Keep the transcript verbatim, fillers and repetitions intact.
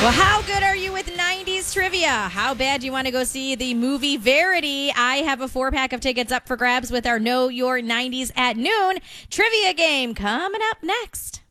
Well, how good are you with nineties trivia? How bad do you want to go see the movie Verity? I have a four-pack of tickets up for grabs with our Know Your nineties at Noon trivia game coming up next.